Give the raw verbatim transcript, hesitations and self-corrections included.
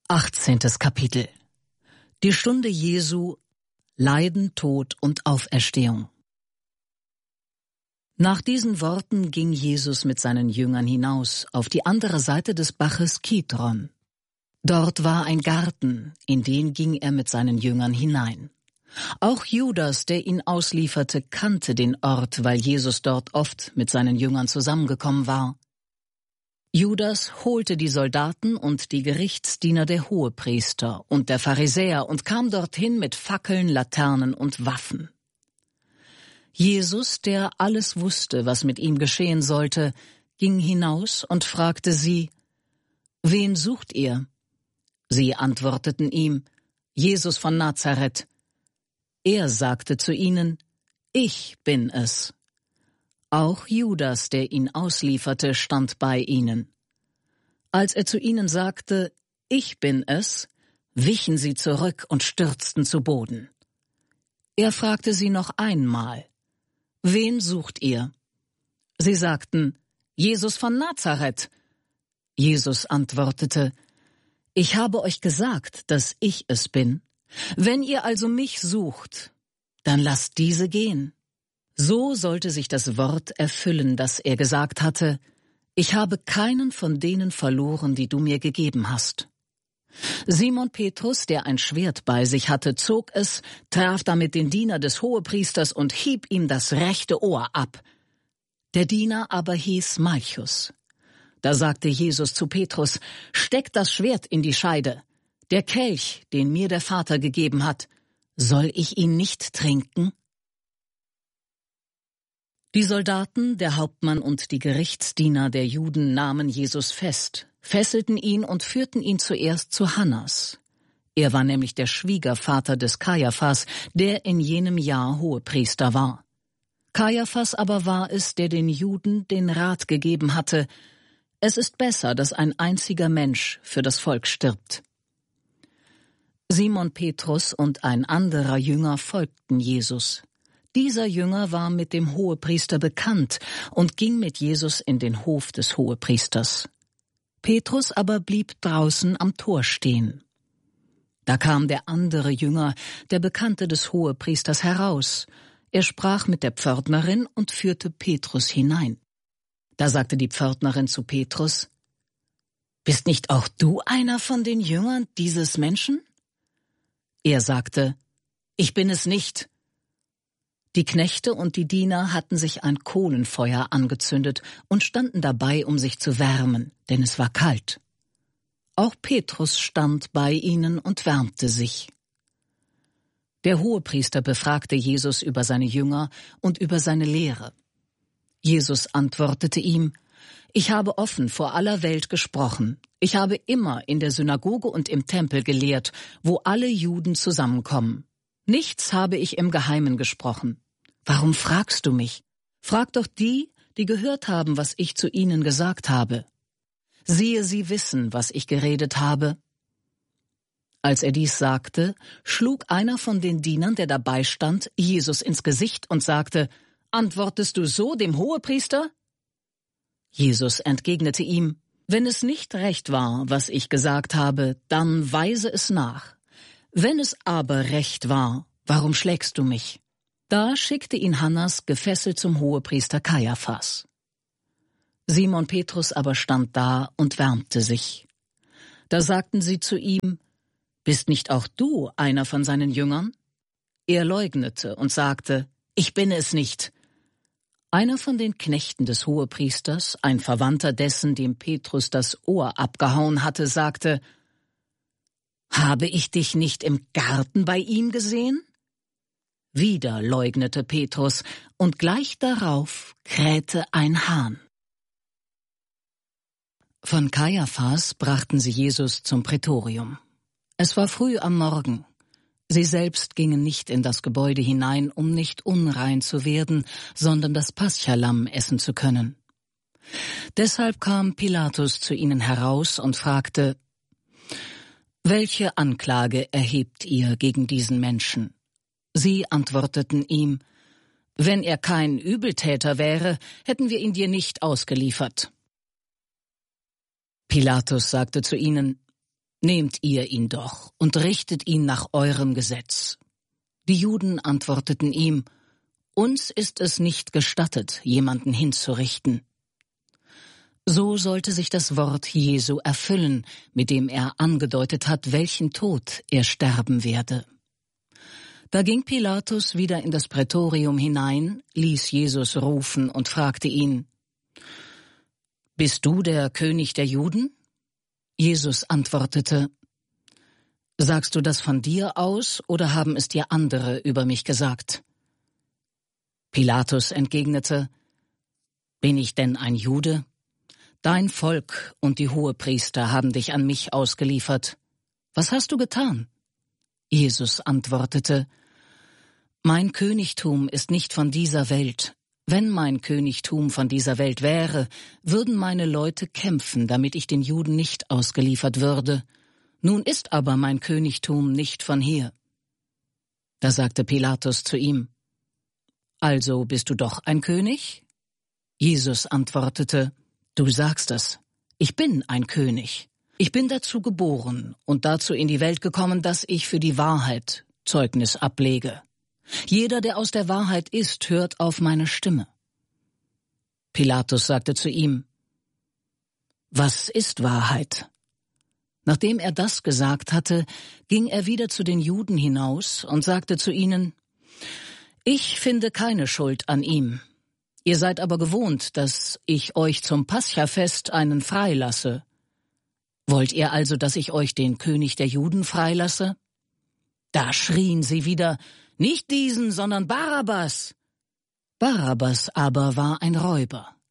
achtzehntes Kapitel. Die Stunde Jesu, Leiden, Tod und Auferstehung. Nach diesen Worten ging Jesus mit seinen Jüngern hinaus auf die andere Seite des Baches Kidron. Dort war ein Garten, in den ging er mit seinen Jüngern hinein. Auch Judas, der ihn auslieferte, kannte den Ort, weil Jesus dort oft mit seinen Jüngern zusammengekommen war. Judas holte die Soldaten und die Gerichtsdiener der Hohepriester und der Pharisäer und kam dorthin mit Fackeln, Laternen und Waffen. Jesus, der alles wusste, was mit ihm geschehen sollte, ging hinaus und fragte sie: »Wen sucht ihr?« Sie antworteten ihm: »Jesus von Nazareth.« Er sagte zu ihnen: »Ich bin es.« Auch Judas, der ihn auslieferte, stand bei ihnen. Als er zu ihnen sagte: »Ich bin es«, wichen sie zurück und stürzten zu Boden. Er fragte sie noch einmal: »Wen sucht ihr?« Sie sagten: »Jesus von Nazareth.« Jesus antwortete: »Ich habe euch gesagt, dass ich es bin. Wenn ihr also mich sucht, dann lasst diese gehen.« So sollte sich das Wort erfüllen, das er gesagt hatte: »Ich habe keinen von denen verloren, die du mir gegeben hast.« Simon Petrus, der ein Schwert bei sich hatte, zog es, traf damit den Diener des Hohepriesters und hieb ihm das rechte Ohr ab. Der Diener aber hieß Malchus. Da sagte Jesus zu Petrus: »Steck das Schwert in die Scheide. Der Kelch, den mir der Vater gegeben hat, soll ich ihn nicht trinken?« Die Soldaten, der Hauptmann und die Gerichtsdiener der Juden nahmen Jesus fest, fesselten ihn und führten ihn zuerst zu Hannas. Er war nämlich der Schwiegervater des Kajaphas, der in jenem Jahr Hohepriester war. Kajaphas aber war es, der den Juden den Rat gegeben hatte: Es ist besser, dass ein einziger Mensch für das Volk stirbt. Simon Petrus und ein anderer Jünger folgten Jesus. Dieser Jünger war mit dem Hohepriester bekannt und ging mit Jesus in den Hof des Hohepriesters. Petrus aber blieb draußen am Tor stehen. Da kam der andere Jünger, der Bekannte des Hohepriesters, heraus. Er sprach mit der Pförtnerin und führte Petrus hinein. Da sagte die Pförtnerin zu Petrus: »Bist nicht auch du einer von den Jüngern dieses Menschen?« Er sagte: »Ich bin es nicht.« Die Knechte und die Diener hatten sich ein Kohlenfeuer angezündet und standen dabei, um sich zu wärmen, denn es war kalt. Auch Petrus stand bei ihnen und wärmte sich. Der Hohepriester befragte Jesus über seine Jünger und über seine Lehre. Jesus antwortete ihm: »Ich habe offen vor aller Welt gesprochen. Ich habe immer in der Synagoge und im Tempel gelehrt, wo alle Juden zusammenkommen. Nichts habe ich im Geheimen gesprochen. Warum fragst du mich? Frag doch die, die gehört haben, was ich zu ihnen gesagt habe. Siehe, sie wissen, was ich geredet habe.« Als er dies sagte, schlug einer von den Dienern, der dabei stand, Jesus ins Gesicht und sagte: »Antwortest du so dem Hohepriester?« Jesus entgegnete ihm: »Wenn es nicht recht war, was ich gesagt habe, dann weise es nach. Wenn es aber recht war, warum schlägst du mich?« Da schickte ihn Hannas gefesselt zum Hohepriester Kajaphas. Simon Petrus aber stand da und wärmte sich. Da sagten sie zu ihm: »Bist nicht auch du einer von seinen Jüngern?« Er leugnete und sagte: »Ich bin es nicht.« Einer von den Knechten des Hohepriesters, ein Verwandter dessen, dem Petrus das Ohr abgehauen hatte, sagte: »Habe ich dich nicht im Garten bei ihm gesehen?« Wieder leugnete Petrus, und gleich darauf krähte ein Hahn. Von Kajaphas brachten sie Jesus zum Prätorium. Es war früh am Morgen. Sie selbst gingen nicht in das Gebäude hinein, um nicht unrein zu werden, sondern das Paschalamm essen zu können. Deshalb kam Pilatus zu ihnen heraus und fragte: »Welche Anklage erhebt ihr gegen diesen Menschen?« Sie antworteten ihm: »Wenn er kein Übeltäter wäre, hätten wir ihn dir nicht ausgeliefert.« Pilatus sagte zu ihnen: »Nehmt ihr ihn doch und richtet ihn nach eurem Gesetz.« Die Juden antworteten ihm, »Uns ist es nicht gestattet, jemanden hinzurichten.« So sollte sich das Wort Jesu erfüllen, mit dem er angedeutet hat, welchen Tod er sterben werde. Da ging Pilatus wieder in das Prätorium hinein, ließ Jesus rufen und fragte ihn, »Bist du der König der Juden?« Jesus antwortete, »Sagst du das von dir aus, oder haben es dir andere über mich gesagt?« Pilatus entgegnete, »Bin ich denn ein Jude? Dein Volk und die Hohepriester haben dich an mich ausgeliefert. Was hast du getan?« Jesus antwortete, »Mein Königtum ist nicht von dieser Welt. Wenn mein Königtum von dieser Welt wäre, würden meine Leute kämpfen, damit ich den Juden nicht ausgeliefert würde. Nun ist aber mein Königtum nicht von hier.« Da sagte Pilatus zu ihm, »Also bist du doch ein König?« Jesus antwortete, »Du sagst es, ich bin ein König. Ich bin dazu geboren und dazu in die Welt gekommen, dass ich für die Wahrheit Zeugnis ablege. Jeder, der aus der Wahrheit ist, hört auf meine Stimme.« Pilatus sagte zu ihm, »Was ist Wahrheit?« Nachdem er das gesagt hatte, ging er wieder zu den Juden hinaus und sagte zu ihnen, »Ich finde keine Schuld an ihm. Ihr seid aber gewohnt, dass ich euch zum Paschafest einen freilasse. Wollt ihr also, dass ich euch den König der Juden freilasse?« Da schrien sie wieder, »Nicht diesen, sondern Barabbas!« Barabbas aber war ein Räuber.